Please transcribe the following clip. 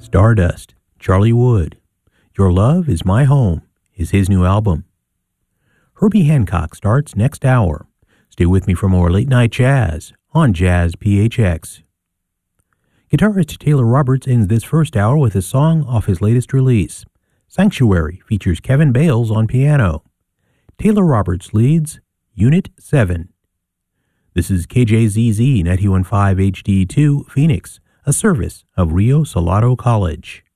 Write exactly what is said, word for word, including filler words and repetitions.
Stardust, Charlie Wood. Your Love Is My Home is his new album. Herbie Hancock starts next hour. Stay with me for more late night jazz on Jazz P H X. Guitarist Taylor Roberts ends this first hour with a song off his latest release. Sanctuary features Kevin Bales on piano. Taylor Roberts leads Unit seven. This is K J Z Z ninety-one point five H D two Phoenix, a service of Rio Salado College.